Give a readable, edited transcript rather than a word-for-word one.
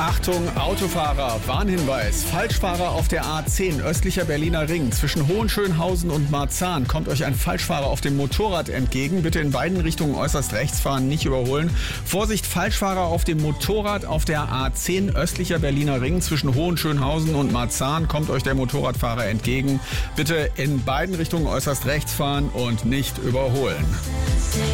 Achtung, Autofahrer, Warnhinweis. Falschfahrer auf der A10, östlicher Berliner Ring. Zwischen Hohenschönhausen und Marzahn kommt euch ein Falschfahrer auf dem Motorrad entgegen. Bitte in beiden Richtungen äußerst rechts fahren, nicht überholen. Vorsicht, Falschfahrer auf dem Motorrad auf der A10, östlicher Berliner Ring. Zwischen Hohenschönhausen und Marzahn kommt euch der Motorradfahrer entgegen. Bitte in beiden Richtungen äußerst rechts fahren und nicht überholen.